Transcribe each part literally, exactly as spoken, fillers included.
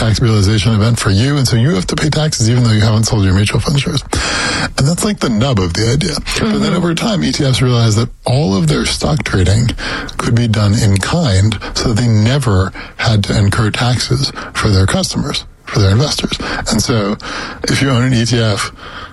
tax realization event for you, and so you have to pay taxes even though you haven't sold your mutual fund shares. And that's like the nub of the idea. Mm-hmm. But then over time, E T Fs realized that all of their stock trading could be done in kind, so that they never had to incur taxes for their customers, for their investors. And so if you own an E T F,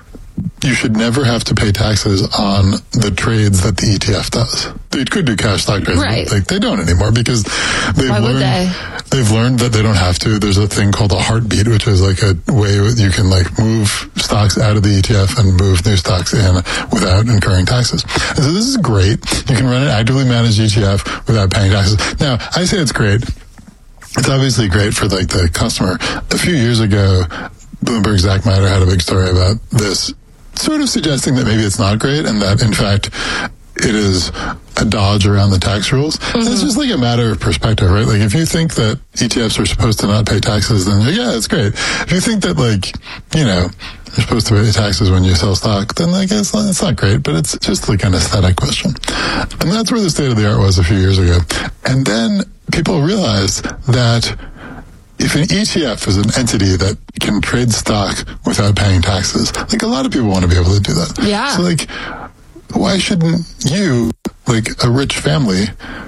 you should never have to pay taxes on the trades that the E T F does. They could do cash stock trades, right. but like, they don't anymore because they've Why learned, would they? they've learned that they don't have to. There's a thing called a heartbeat, which is like a way you can like move stocks out of the E T F and move new stocks in without incurring taxes. And so this is great. You can run an actively managed E T F without paying taxes. Now, I say it's great. It's obviously great for like the customer. A few years ago, Bloomberg's Zach Miter had a big story about this, sort of suggesting that maybe it's not great and that, in fact, it is a dodge around the tax rules. Mm-hmm. It's just like a matter of perspective, right? Like, if you think that E T Fs are supposed to not pay taxes, then yeah, it's great. If you think that, like, you know, you're supposed to pay taxes when you sell stock, then like it's not, it's not great, but it's just like an aesthetic question. And that's where the state of the art was a few years ago. And then people realized that if an E T F is an entity that can trade stock without paying taxes, like a lot of people want to be able to do that. Yeah. So like, why shouldn't you, like a rich family,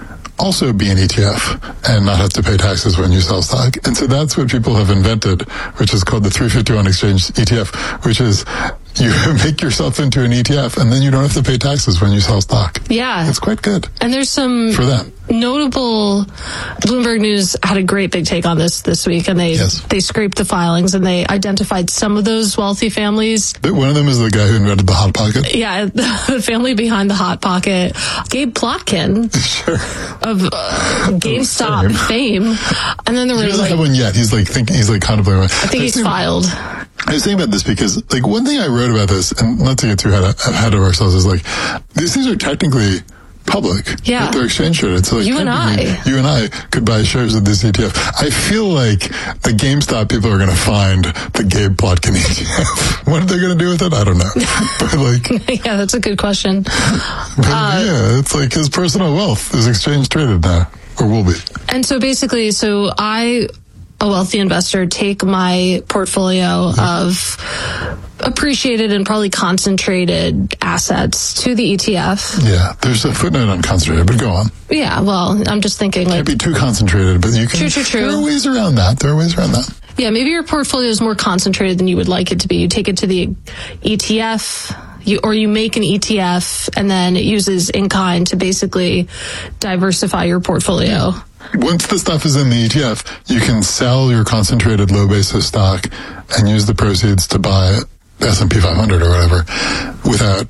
also be an E T F and not have to pay taxes when you sell stock? And so that's what people have invented, which is called the three fifty-one Exchange E T F, which is you make yourself into an E T F and then you don't have to pay taxes when you sell stock. Yeah. It's quite good. And there's some for them. Notable, Bloomberg News had a great big take on this this week, and they yes. they scraped the filings and they identified some of those wealthy families. One of them is the guy who invented the Hot Pocket. Yeah, the family behind the Hot Pocket, Gabe Plotkin sure. of uh, GameStop fame. And then there was he doesn't like, have one yet. He's like thinking. He's like contemplating. I think I he's think, filed. I was thinking about this because, like, one thing I wrote about this, and not to get too ahead, ahead of ourselves, is like these things are technically public. Yeah. They're exchange traded. So like, you and I. You and I could buy shares of this E T F. I feel like the GameStop people are going to find the Gabe Plotkin E T F. What are they going to do with it? I don't know. But like, yeah, that's a good question. But Uh, yeah, it's like his personal wealth is exchange traded now, or will be. And so basically, so I, a wealthy investor, take my portfolio of appreciated and probably concentrated assets to the E T F. Yeah, there's a footnote on concentrated, but go on. Yeah, well, I'm just thinking like... Can't be too concentrated, but you can... True, true, true. There are ways around that. There are ways around that. Yeah, maybe your portfolio is more concentrated than you would like it to be. You take it to the E T F... You, or you make an E T F and then it uses in-kind to basically diversify your portfolio. Yeah. Once the stuff is in the E T F, you can sell your concentrated low basis stock and use the proceeds to buy S and P five hundred or whatever without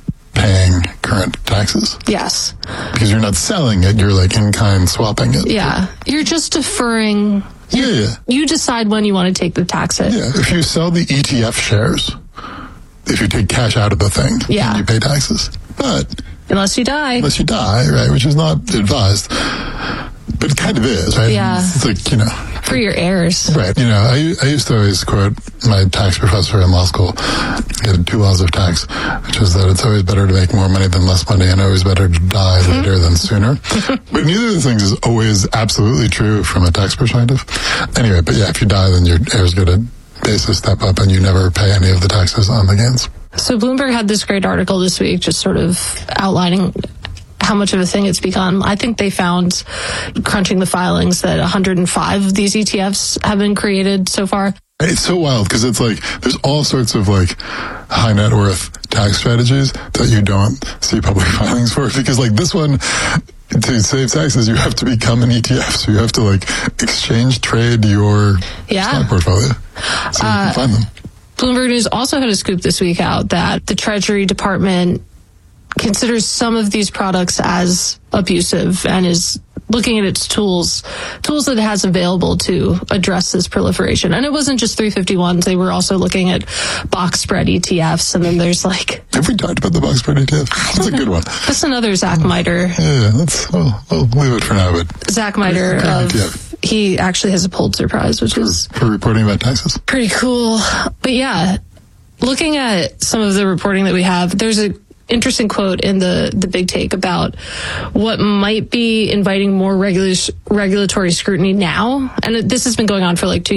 paying current taxes. Yes. Because you're not selling it, you're like in-kind swapping it. Yeah. You're just deferring. Yeah, yeah. You decide when you want to take the tax hit. Yeah. If you sell the E T F shares, if you take cash out of the thing, yeah. then you pay taxes. But unless you die. Unless you die, right, which is not advised. But it kind of is, right? Yeah. It's like, you know. For your heirs. Right. You know, I, I used to always quote my tax professor in law school. He had two laws of tax, which is that it's always better to make more money than less money and always better to die later than sooner. But neither of the things is always absolutely true from a tax perspective. Anyway, but yeah, if you die, then your heirs get a basis step up and you never pay any of the taxes on the gains. So Bloomberg had this great article this week just sort of outlining how much of a thing it's become. I think they found, crunching the filings, that one hundred five of these E T Fs have been created so far. It's so wild because it's like there's all sorts of like high net worth tax strategies that you don't see public filings for, because like this one, to save taxes, you have to become an E T F. So you have to like exchange trade your yeah. stock portfolio so uh, you can find them. Bloomberg News also had a scoop this week out that the Treasury Department considers some of these products as abusive and is looking at its tools, tools that it has available to address this proliferation. And it wasn't just three fifty-ones. They were also looking at box spread E T Fs. And then there's like... Have we talked about the box spread E T F? That's a good one. That's another Zach Miter. Yeah, let's, we'll, we'll leave it for now. But Zach Miter, of, he actually has a Pulitzer Prize, which for, is... For reporting about taxes. Pretty cool. But yeah, looking at some of the reporting that we have, there's a interesting quote in the, the big take about what might be inviting more regula- regulatory scrutiny now. And this has been going on for like two